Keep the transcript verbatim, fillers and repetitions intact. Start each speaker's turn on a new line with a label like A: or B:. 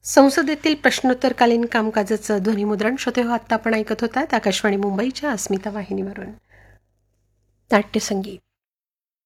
A: संसदेतील प्रश्नोत्तरकालीन कामकाजाचं ध्वनिमुद्रण श्रोते हो आत्ता आपण ऐकत होतात आकाशवाणी मुंबईच्या अस्मिता वाहिनीवरून. नाट्यसंगीत